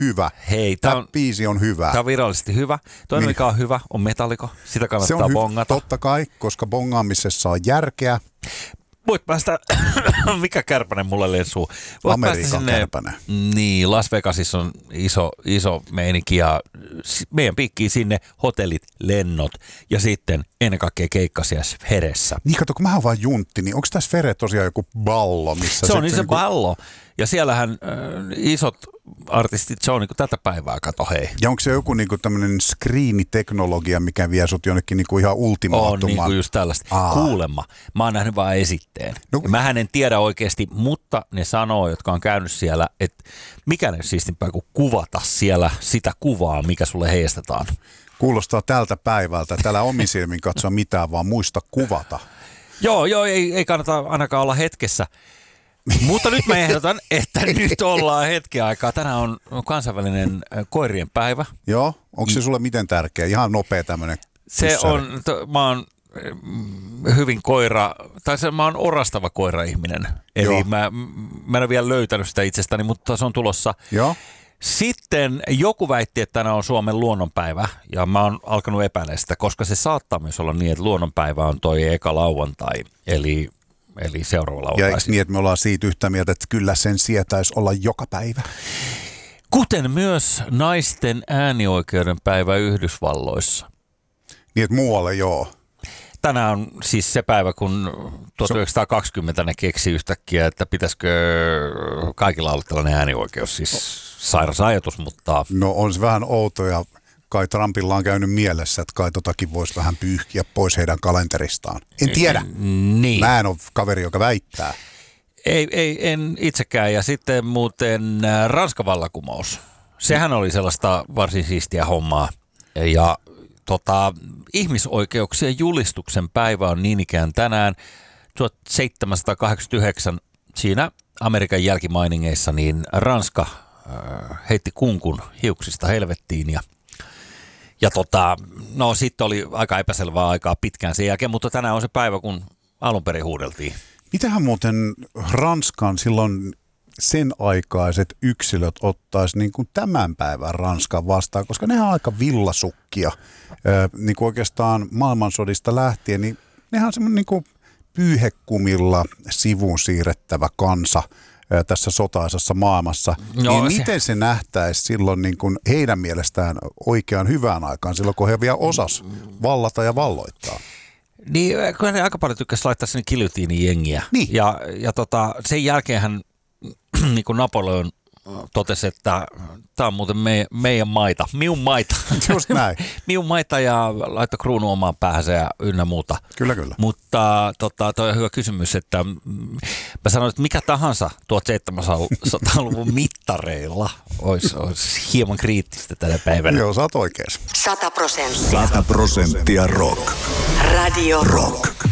hyvä. Hei, tämä biisi on hyvä. Tämä on virallisesti hyvä. Toinen, mikä on hyvä, on Metallica. Sitä kannattaa bongata. Totta kai, koska bongaamisessa on järkeä. Voit päästä, mikä kärpänen mulle lensuu? Amerikan kärpänen. Niin, Las Vegasissa on iso meininki ja meidän piikkii sinne hotellit, lennot ja sitten ennen kaikkea keikkasias Feressä. Niin kato, kun mä oon vaan juntti, niin onko tässä Fere tosiaan joku ballo? Missä se on niin se ballo. Ja siellähän isot artistit, se on niin kuin tätä päivää, kato hei. Ja onko se joku niin kuin tämmöinen screeniteknologia, mikä vie sut jonnekin niin kuin ihan ultimaattumaan? On niin kuin just tällaista. Kuulemma. Mä oon nähnyt vaan esitteen. No. Mähän en tiedä oikeasti, mutta ne sanoo, jotka on käynyt siellä, että mikä ne siistimpää kuin kuvata siellä sitä kuvaa, mikä sulle heijastetaan. Kuulostaa tältä päivältä. Täällä omin silmin katsoa mitään, vaan muista kuvata. Joo, ei kannata ainakaan olla hetkessä. Mutta nyt mä ehdotan, että nyt ollaan hetken aikaa. Tänään on kansainvälinen koirien päivä. Joo, onko se sulle miten tärkeä? Ihan nopea tämmöinen. Se on, mä oon hyvin mä oon orastava koira-ihminen. Eli mä en ole vielä löytänyt sitä itsestäni, mutta se on tulossa. Joo. Sitten joku väitti, että tänään on Suomen luonnonpäivä, ja mä oon alkanut epäillä sitä, koska se saattaa myös olla niin, että luonnonpäivä on toi eka lauantai, eli seuraava lauantai. Ja eikö niin, että me ollaan siitä yhtä mieltä, että kyllä sen sietäisi olla joka päivä? Kuten myös naisten äänioikeuden päivä Yhdysvalloissa. Niin, että muualle joo. Tänään on siis se päivä, kun 1920 ne keksi yhtäkkiä, että pitäisikö kaikilla olla tällainen äänioikeus. Siis sairas ajatus, mutta... No on se vähän outo ja kai Trumpilla on käynyt mielessä, että kai totakin voisi vähän pyyhkiä pois heidän kalenteristaan. En tiedä. Niin. Mä en ole kaveri, joka väittää. En itsekään. Ja sitten muuten Ranskan vallankumous. Sehän oli sellaista varsin siistiä hommaa. Ja ihmisoikeuksien julistuksen päivä on niin ikään tänään 1789 siinä Amerikan jälkimainingeissa, niin Ranska heitti kunkun hiuksista helvettiin ja sitten oli aika epäselvää aikaa pitkään sen jälkeen, mutta tänään on se päivä, kun alun perin huudeltiin. Mitähän muuten Ranskan silloin sen aikaiset yksilöt ottaisi niin kuin tämän päivän Ranskan vastaan, koska nehän on aika villasukkia. Niin kuin oikeastaan maailmansodista lähtien, niin nehän on semmoinen niin kuin pyyhekumilla sivuun siirrettävä kansa tässä sotaisessa maailmassa. Niin miten se nähtäisi silloin niin kuin heidän mielestään oikeaan hyvään aikaan, silloin kun he vielä osas vallata ja valloittaa? Niin, kun he aika paljon tykkäsi laittaa sinne kiljotiinin jengiä. Niin. Ja sen jälkeenhän niin kuin Napoleon totesi, että tämä on muuten meidän maita, minun maita. Just näin. Minun maita ja laittoi kruunu omaan päähänsä ja ynnä muuta. Kyllä. Mutta toi on hyvä kysymys, että mä sanoin, että mikä tahansa 1700-luvun mittareilla olisi hieman kriittistä tänä päivänä. Joo, sä oot oikeassa. 100% rock. Radio Rock.